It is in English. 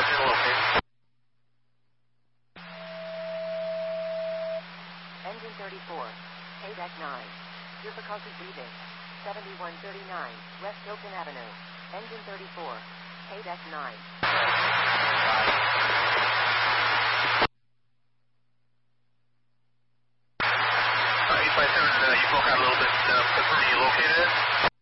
engine located. Engine 34, Paydeck 9. Difficulty breathing. 7139, West Oakland Avenue. Engine 34, Paydeck 9. You broke out a little bit. Where are you located at?